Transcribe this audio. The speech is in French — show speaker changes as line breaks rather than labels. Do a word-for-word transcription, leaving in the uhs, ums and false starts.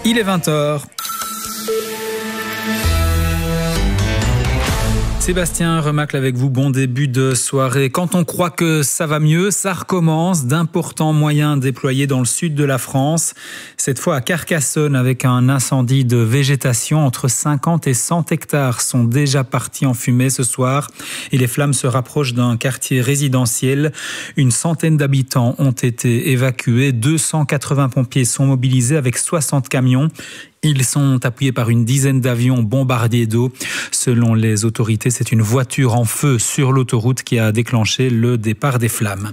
Il est vingt heures. Sébastien Remacle avec vous, bon début de soirée. Quand on croit que ça va mieux, ça recommence. D'importants moyens déployés dans le sud de la France. Cette fois à Carcassonne avec un incendie de végétation. Entre cinquante et cent hectares sont déjà partis en fumée ce soir. Et les flammes se rapprochent d'un quartier résidentiel. Une centaine d'habitants ont été évacués. deux cent quatre-vingts pompiers sont mobilisés avec soixante camions. Ils sont appuyés par une dizaine d'avions bombardiers d'eau. Selon les autorités, c'est une voiture en feu sur l'autoroute qui a déclenché le départ des flammes.